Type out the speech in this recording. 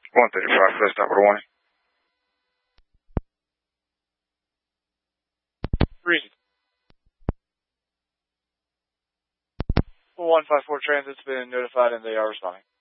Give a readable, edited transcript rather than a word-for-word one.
135, first stop, order warning. Reason. 154 Transit's been notified and they are responding.